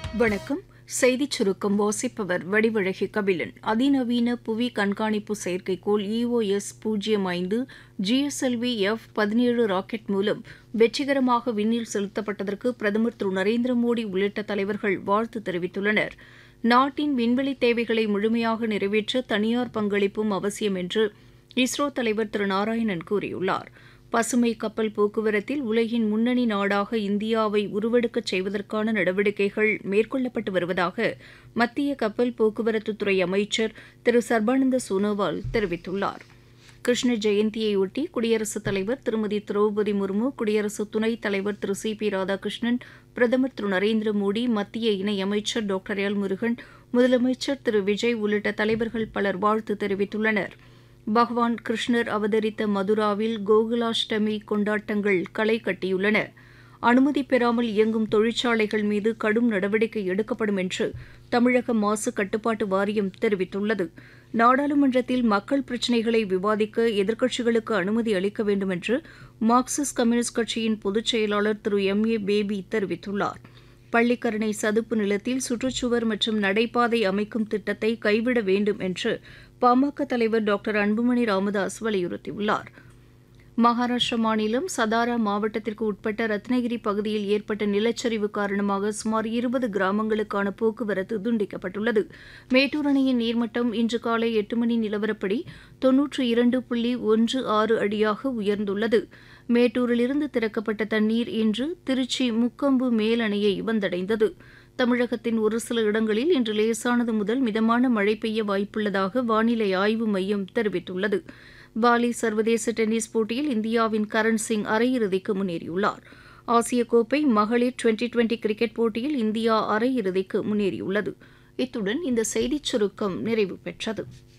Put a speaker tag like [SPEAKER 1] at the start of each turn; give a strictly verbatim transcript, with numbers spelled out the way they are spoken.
[SPEAKER 1] வணக்கம். செய்திச் சுருக்கம் வாசிப்பவர் வடிவழகி கபிலன். அதிநவீன புவி கண்காணிப்பு செயற்கைக்கோள் இஓஎஸ் பூஜ்ஜியம் ஐந்து ஜிஎஸ்எல்வி எஃப் பதினேழு ராக்கெட் மூலம் வெற்றிகரமாக விண்ணில் செலுத்தப்பட்டதற்கு பிரதமர் திரு நரேந்திர மோடி உள்ளிட்ட தலைவர்கள் வாழ்த்து தெரிவித்துள்ளனர். நாட்டின் விண்வெளி தேவைகளை முழுமையாக நிறைவேற்ற தனியார் பங்களிப்பும் அவசியம் என்று இஸ்ரோ தலைவர் திரு நாராயணன் கூறியுள்ளார். பசுமை கப்பல் போக்குவரத்தில் உலகின் முன்னணி நாடாக இந்தியாவை உருவெடுக்கச் செய்வதற்கான நடவடிக்கைகள் மேற்கொள்ளப்பட்டு வருவதாக மத்திய கப்பல் போக்குவரத்துத்துறை அமைச்சர் திரு சர்பானந்த சோனோவால் தெரிவித்துள்ளார். கிருஷ்ண ஜெயந்தியையொட்டி குடியரசுத் தலைவர் திருமதி திரௌபதி முர்மு, குடியரசு துணைத் தலைவர் திரு சி பி ராதாகிருஷ்ணன், பிரதமர் திரு நரேந்திர மோடி, மத்திய இணையமைச்சர் டாக்டர் எல் முருகன், முதலமைச்சர் திரு விஜய் உள்ளிட்ட தலைவர்கள் பலர் வாழ்த்து தெரிவித்துள்ளனர். பகவான் கிருஷ்ணர் அவதரித்த மதுராவில் கோகுலாஷ்டமி கொண்டாட்டங்கள் களை கட்டியுள்ளன. அனுமதி பெறாமல் இயங்கும் தொழிற்சாலைகள் மீது கடும் நடவடிக்கை எடுக்கப்படும் என்று தமிழக மாசு கட்டுப்பாட்டு வாரியம் தெரிவித்துள்ளது. நாடாளுமன்றத்தில் மக்கள் பிரச்சினைகளை விவாதிக்க எதிர்க்கட்சிகளுக்கு அனுமதி அளிக்க வேண்டும் என்று மார்க்சிஸ்ட் கம்யூனிஸ்ட் கட்சியின் பொதுச் செயலாளர் திரு எம் ஏ பேபி தெரிவித்துள்ளார். பள்ளிக்கரணை சதுப்பு நிலத்தில் சுற்றுச்சுவர் மற்றும் நடைபாதை அமைக்கும் திட்டத்தை கைவிட வேண்டும் என்று பாமக தலைவர் டாக்டர் அன்புமணி ராமதாஸ் வலியுறுத்தியுள்ளார். மகாராஷ்டிரா மாநிலம் சதாரா மாவட்டத்திற்கு உட்பட்ட ரத்னகிரி பகுதியில் ஏற்பட்ட நிலச்சரிவு காரணமாக சுமார் இருபது கிராமங்களுக்கான போக்குவரத்து துண்டிக்கப்பட்டுள்ளது. மேட்டூர் அணையின் நீர்மட்டம் இன்று காலை எட்டு மணி நிலவரப்படி தொன்னூற்று இரண்டு புள்ளி ஒன்று ஆறு அடியாக உயர்ந்துள்ளது. மேட்டூரிலிருந்து திறக்கப்பட்ட தண்ணீர் இன்று திருச்சி முக்கொம்பு மேல் அணையை வந்தடைந்தது. தமிழகத்தின் ஒரு சில இடங்களில் இன்று லேசானது முதல் மிதமான மழை பெய்ய வாய்ப்புள்ளதாக வானிலை ஆய்வு மையம் தெரிவித்துள்ளது. பாலி சர்வதேச டென்னிஸ் போட்டியில் இந்தியாவின் கரண் சிங் அரையிறுதிக்கு முன்னேறியுள்ளார். ஆசிய கோப்பை மகளிர் டுவெண்டி டுவெண்டி கிரிக்கெட் போட்டியில் இந்தியா அரையிறுதிக்கு முன்னேறியுள்ளது. இத்துடன் இந்த செய்திச் சுருக்கம் நிறைவு பெற்றது.